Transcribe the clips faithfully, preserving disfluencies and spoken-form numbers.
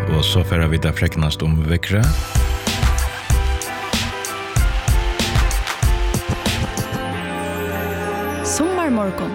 Og så får vi da freknast om vekre. Sommarmorgon.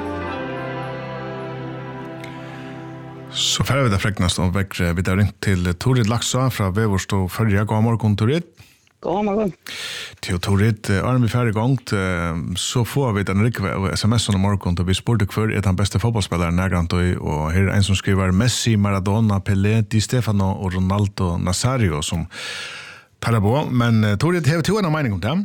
Så får vi da freknast om vekre. Vi tar ringt til Torid Laksa fra Vevorstå Førja. God morgen, Torid. God morgen. Til Torid, er vi ferdig gongt, så får vi den rikve av sms'en om morgen, og vi spurte hver er den beste fotballspilleren nærgrant, og her er en som skriver Messi, Maradona, Pelé, Di Stefano og Ronaldo Nazario som tar på. Men Torid, har du en mening om det?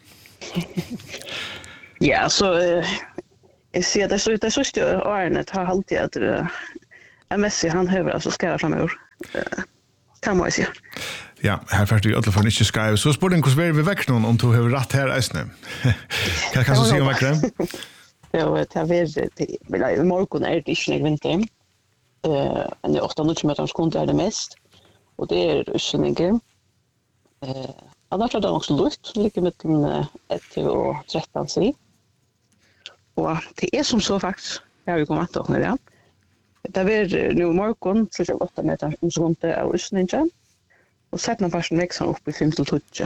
Ja, så uh, jeg sier det så det siste årene har alltid at uh, Messi han hører altså skæra fremover. Uh, det må jeg si. Ja, her først vi alle for ikke skrive. Så spør den hvordan vi vekker noen om du har rett her eisne. Hva kan du si om vekkere? Ja, det er veldig, i morgen er det ikke noe vinter. Uh, men det er ofte noe med at er det mest. Og det er utsynninger. Uh, annars er det nok så lutt. Like med ett og tretton sier. Og det er som så faktisk, jeg har jo kommet til å gjøre det. Det er nå i morgen, så er det åtte meter om sekunder av utsynninger. Og setten av personen vekser opp i fem til tolv.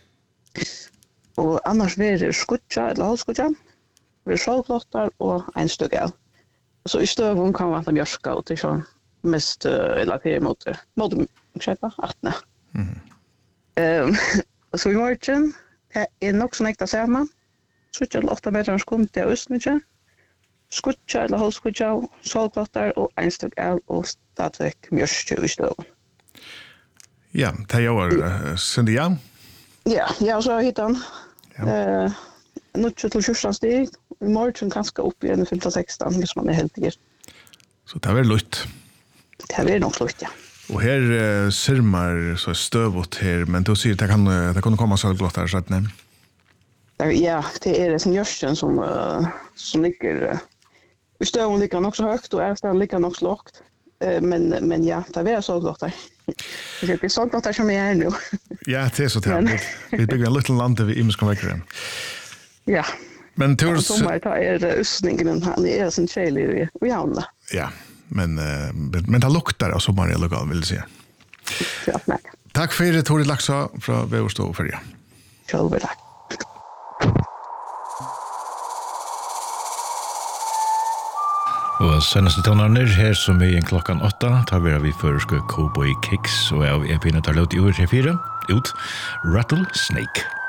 Og annars blir det skutja eller halvskutja. Det blir sjålklottar og en stykke av. Så i støvun kan man vante mjørska, og det er sånn mest relateret mot modemkjøpa, attene. Mm. Um, så i morgen, det er nok så nekta sammen. Skutja eller åtta meter sekund til østmykje. Skutja eller halvskutja, sjålklottar og en stykke av, og stadig mjørska i støvun. Ja, det er jo uh, Cindy, ja? Ja, ja, så har jeg hittet han. Ja. Uh, Nå til tjursdag stig, i morgen kanskje opp i femten sexton, hvis man er heldig. Så det er veldig lutt? Det er veldig nok lutt, ja. Og her uh, sirmer så støvått her, men du sier det kan, det kan komme selvglott her, så nei? Ja, det er en gjørsken som, uh, som ligger, uh, støvån ligger nok så høyt, og er ligger nok så lågt. Men, men ja, det er veldig selvglott her. Det är sånt att som är nu. Ja, det är så trevligt. Vi bygger en liten land där vi imens kommer väckren. Ja. Men tur så mig tar är östningen han är sin chili vi hamnar. Ja, men men det luktar av sommar i lokal vill säga. Ja, nej. Tack för det Torid Laksa från Vevorstå Førja. Själv tack. Og seneste tonerne her som er klokkan åtta, tar vi av vi førske Cowboy Kicks, og jeg er pinnet til å løte i år til fire, ut Rattlesnake.